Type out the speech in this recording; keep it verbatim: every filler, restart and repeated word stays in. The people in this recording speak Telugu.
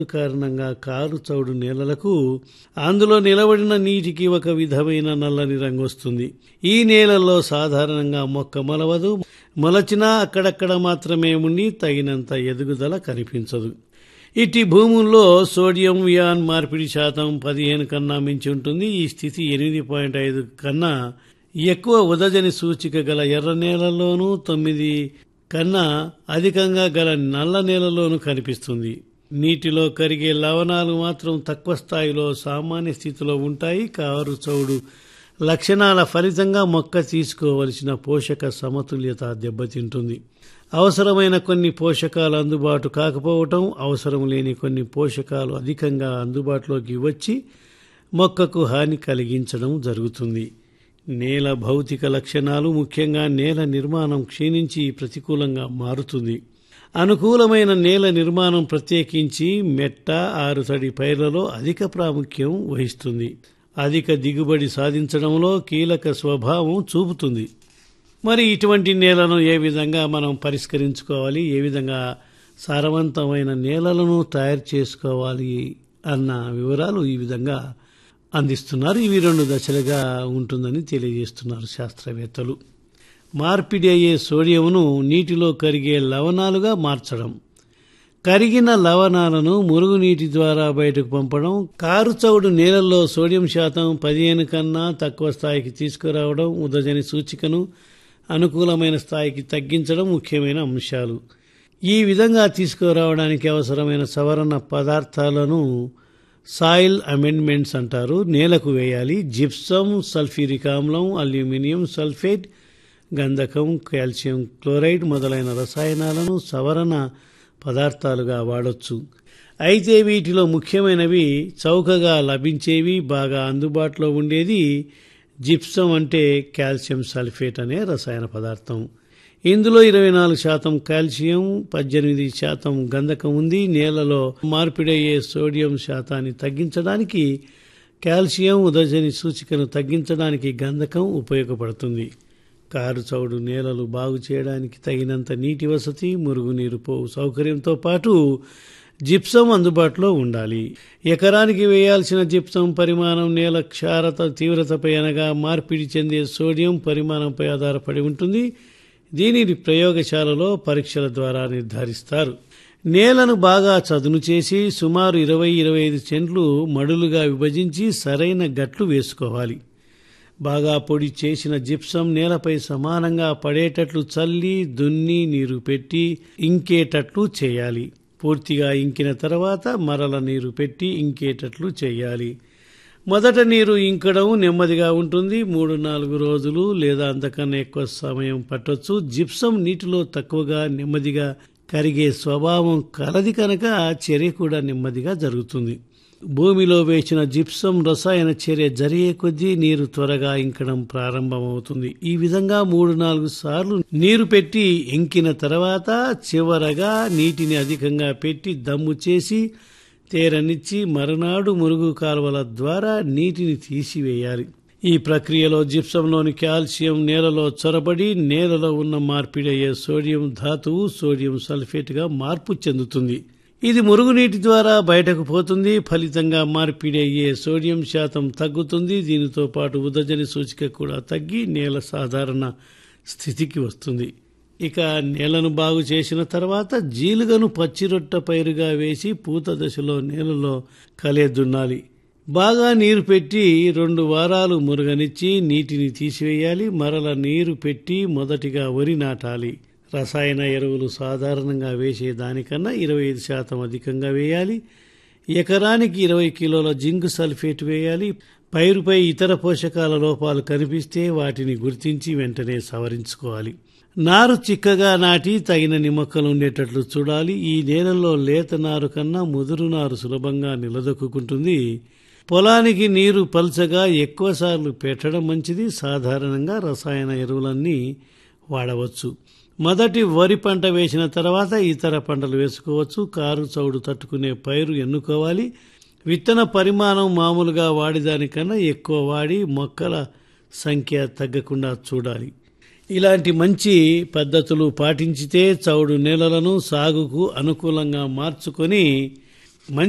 కారణంగా కారు చౌడు నేలలకు అందులో నిలబడిన నీటికి ఒక విధమైన నల్లని రంగు వస్తుంది. ఈ నేలల్లో సాధారణంగా మొక్క మొలవదు, మొలచినా అక్కడక్కడ మాత్రమే ఉండి తగినంత ఎదుగుదల కనిపించదు. ఇట్టి భూముల్లో సోడియం వియాన్ మార్పిడి శాతం పదిహేను కన్నా మించి ఉంటుంది. ఈ స్థితి ఎనిమిది పాయింట్ ఐదు కన్నా ఎక్కువ ఉదజని సూచిక గల ఎర్ర నేలల్లోనూ, తొమ్మిది కన్నా అధికంగా గల నల్ల నేలలోనూ కనిపిస్తుంది. నీటిలో కరిగే లవణాలు మాత్రం తక్కువ స్థాయిలో సామాన్య స్థితిలో ఉంటాయి. కారు చౌడు లక్షణాల ఫలితంగా మొక్క తీసుకోవలసిన పోషక సమతుల్యత దెబ్బతింటుంది. అవసరమైన కొన్ని పోషకాలు అందుబాటు కాకపోవటం, అవసరం లేని కొన్ని పోషకాలు అధికంగా అందుబాటులోకి వచ్చి మొక్కకు హాని కలిగించడం జరుగుతుంది. నేల భౌతిక లక్షణాలు, ముఖ్యంగా నేల నిర్మాణం క్షీణించి ప్రతికూలంగా మారుతుంది. అనుకూలమైన నేల నిర్మాణం ప్రత్యేకించి మెట్ట, ఆరుతడి పైర్లలో అధిక ప్రాముఖ్యం వహిస్తుంది. అధిక దిగుబడి సాధించడంలో కీలక స్వభావం చూపుతుంది. మరి ఇటువంటి నేలను ఏ విధంగా మనం పరిష్కరించుకోవాలి, ఏ విధంగా సారవంతమైన నేలలను తయారు చేసుకోవాలి అన్న వివరాలు ఈ విధంగా అందిస్తున్నారు. ఇవి రెండు దశలుగా ఉంటుందని తెలియజేస్తున్నారు శాస్త్రవేత్తలు. మార్పిడి అయ్యే సోడియంను నీటిలో కరిగే లవణాలుగా మార్చడం, కరిగిన లవణాలను మురుగునీటి ద్వారా బయటకు పంపడం, కారు చౌడు నేలల్లో సోడియం శాతం పదిహేను కన్నా తక్కువ స్థాయికి తీసుకురావడం, ఉదజని సూచికను అనుకూలమైన స్థాయికి తగ్గించడం ముఖ్యమైన అంశాలు. ఈ విధంగా తీసుకురావడానికి అవసరమైన సవరణ పదార్థాలను సాయిల్ అమెండ్మెంట్స్ అంటారు. నేలకు వేయాలి. జిప్సం, సల్ఫ్యూరిక్ ఆమ్లం, అల్యూమినియం సల్ఫేట్, గంధకం, కాల్షియం క్లోరైడ్ మొదలైన రసాయనాలను సవరణ పదార్థాలుగా వాడొచ్చు. అయితే వీటిలో ముఖ్యమైనవి, చౌకగా లభించేవి, బాగా అందుబాటులో ఉండేది జిప్సం అంటే కాల్షియం సల్ఫేట్ అనే రసాయన పదార్థం. ఇందులో ఇరవై నాలుగు శాతం కాల్షియం, పద్దెనిమిది శాతం గంధకం ఉంది. నేలలో మార్పిడయ్యే సోడియం శాతాన్ని తగ్గించడానికి కాల్షియం, ఉదజని సూచికను తగ్గించడానికి గంధకం ఉపయోగపడుతుంది. కారు చౌడు నేలలు బాగు చేయడానికి తగినంత నీటి వసతి, మురుగునీరు పోవు సౌకర్యంతో పాటు జిప్సం అందుబాటులో ఉండాలి. ఎకరానికి వేయాల్సిన జిప్సం పరిమాణం నేల క్షారత తీవ్రతపై అనగా మార్పిడి చెందే సోడియం పరిమాణంపై ఆధారపడి ఉంటుంది. దీనిని ప్రయోగశాలలో పరీక్షల ద్వారా నిర్ధారిస్తారు. నేలను బాగా చదును చేసి సుమారు ఇరవై ఇరవై ఐదు సెంట్లు మడులుగా విభజించి సరైన గట్లు వేసుకోవాలి. బాగా పొడి చేసిన జిప్సం నేలపై సమానంగా పడేటట్లు చల్లి, దున్ని, నీరు పెట్టి ఇంకేటట్లు చేయాలి. పూర్తిగా ఇంకిన తర్వాత మరల నీరు పెట్టి ఇంకేటట్లు చేయాలి. మొదట నీరు ఇంకడం నెమ్మదిగా ఉంటుంది. మూడు నాలుగు రోజులు లేదా అంతకన్నా ఎక్కువ సమయం పట్టొచ్చు. జిప్సం నీటిలో తక్కువగా నెమ్మదిగా కరిగే స్వభావం కలది కనుక చర్య కూడా నెమ్మదిగా జరుగుతుంది. భూమిలో వేసిన జిప్సం రసాయన చర్య జరిగే కొద్దీ నీరు త్వరగా ఇంకడం ప్రారంభమవుతుంది. ఈ విధంగా మూడు నాలుగు సార్లు నీరు పెట్టి ఇంకిన తర్వాత చివరగా నీటిని అధికంగా పెట్టి దమ్ము చేసి తేరనిచ్చి మరునాడు మురుగు కాలువల ద్వారా నీటిని తీసివేయాలి. ఈ ప్రక్రియలో జిప్సంలోని కాల్షియం నేలలో చొరబడి నేలలో ఉన్న మార్పిడయ్యే సోడియం ధాతువు సోడియం సల్ఫేట్గా మార్పు చెందుతుంది. ఇది మురుగునీటి ద్వారా బయటకు పోతుంది. ఫలితంగా మార్పిడి అయ్యే సోడియం శాతం తగ్గుతుంది. దీనితో పాటు ఉదజని సూచిక కూడా తగ్గి నేల సాధారణ స్థితికి వస్తుంది. ఇక నేలను బాగు చేసిన తర్వాత జీలుగను పచ్చిరొట్ట పైరుగా వేసి పూత దశలో నేలలో కలే దున్నాలి. బాగా నీరు పెట్టి రెండు వారాలు మురుగనిచ్చి నీటిని తీసివేయాలి. మరల నీరు పెట్టి మొదటిగా వరి నాటాలి. రసాయన ఎరువులు సాధారణంగా వేసే దానికన్నా ఇరవై ఐదు శాతం అధికంగా వేయాలి. ఎకరానికి ఇరవై కిలోల జింక్ సల్ఫేట్ వేయాలి. పైరుపై ఇతర పోషకాల లోపాలు కనిపిస్తే వాటిని గుర్తించి వెంటనే సవరించుకోవాలి. నారు చిక్కగా నాటి తగినన్ని మొక్కలు ఉండేటట్లు చూడాలి. ఈ నేలల్లో లేత నారు కన్నా ముదురు నారు సులభంగా నిలదొక్కుంటుంది. పొలానికి నీరు పల్చగా ఎక్కువసార్లు పెట్టడం మంచిది. సాధారణంగా రసాయన ఎరువులన్నీ వాడవచ్చు. మొదటి వరి పంట వేసిన తర్వాత ఇతర పంటలు వేసుకోవచ్చు. కారు చౌడు తట్టుకునే పైరు ఎన్నుకోవాలి. విత్తన పరిమాణం మామూలుగా వాడిదానికన్నా ఎక్కువ వాడి మొక్కల సంఖ్య తగ్గకుండా చూడాలి. ఇలాంటి మంచి పద్ధతులు పాటించితే చౌడు నేలలను సాగుకు అనుకూలంగా మార్చుకొని